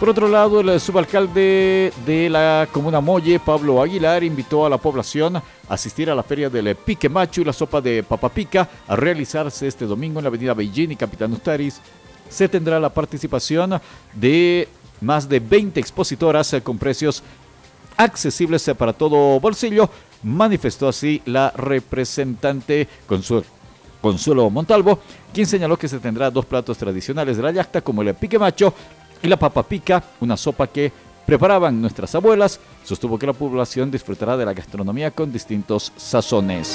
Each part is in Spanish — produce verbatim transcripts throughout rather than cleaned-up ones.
Por otro lado, el subalcalde de la comuna Molle, Pablo Aguilar, invitó a la población a asistir a la feria del Pique Macho y la sopa de papapica a realizarse este domingo en la avenida Beijing y Capitán Ustaris. Se tendrá la participación de más de veinte expositoras con precios accesibles para todo bolsillo, manifestó así la representante Consuelo, Consuelo Montalvo, quien señaló que se tendrá dos platos tradicionales de la yacta como el pique macho y la papa pica, una sopa que preparaban nuestras abuelas. Sostuvo que la población disfrutará de la gastronomía con distintos sazones.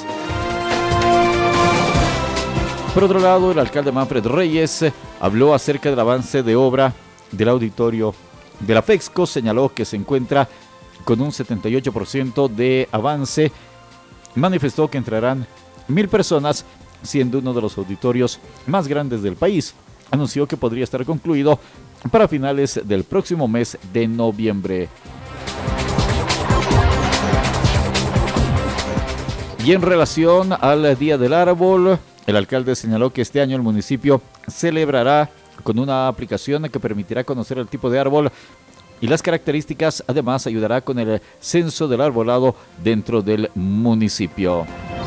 Por otro lado, el alcalde Manfred Reyes habló acerca del avance de obra del auditorio de la FEXCO, señaló que se encuentra con un setenta y ocho por ciento de avance. Manifestó que entrarán mil personas, siendo uno de los auditorios más grandes del país. Anunció que podría estar concluido para finales del próximo mes de noviembre. Y en relación al Día del Árbol, el alcalde señaló que este año el municipio celebrará con una aplicación que permitirá conocer el tipo de árbol y las características. Además, ayudará con el censo del arbolado dentro del municipio.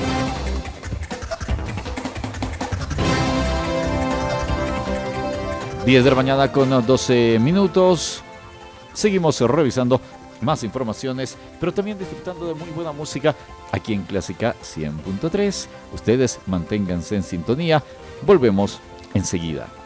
diez de la mañana con doce minutos. Seguimos revisando más informaciones, pero también disfrutando de muy buena música aquí en Clásica cien punto tres. Ustedes manténganse en sintonía. Volvemos enseguida.